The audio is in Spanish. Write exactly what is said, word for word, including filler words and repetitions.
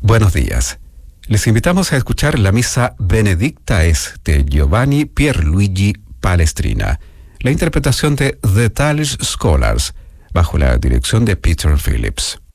Buenos días. Les invitamos a escuchar la misa Benedictaes de Giovanni Pierluigi Palestrina, la interpretación de The Tales Scholars, bajo la dirección de Peter Phillips.